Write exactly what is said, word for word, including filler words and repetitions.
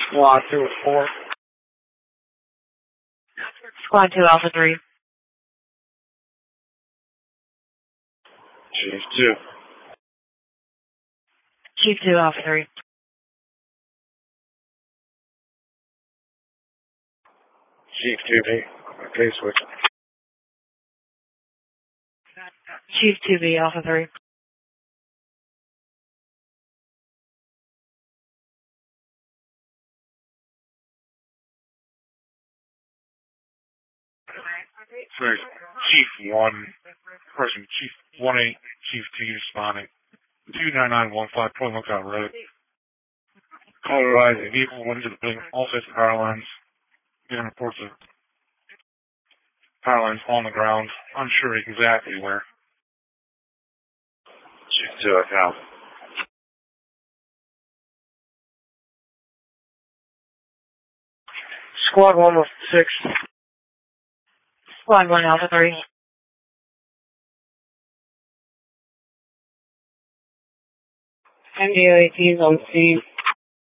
Squad two is four. Squad two, Alpha three. Chief two. Chief two, Alpha three. Chief two B. Okay, switch. Chief two B, Alpha three. Sorry, Chief one, person, Chief one eight, Chief two responding. two nine nine one five Point Lookout Road. Call arrived, a vehicle went into the building, all sets of power lines. Getting reports of power lines on the ground, unsure exactly where. Chief two, account. Squad one was six. Squad one, Alpha three. M D O eighteen is on scene.